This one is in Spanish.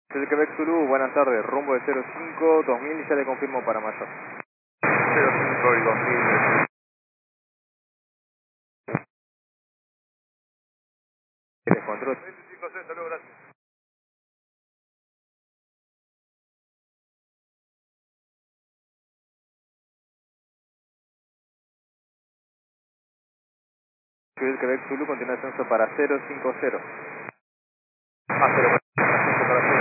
Del Quebec Zulu, buenas tardes, rumbo de 05, 2000 y ya le confirmo para mayor. 05 y 2000. Descontrol. 25 C, saludos, gracias. Del Quebec Zulu, continúa ascenso para 050. A 0, ascenso para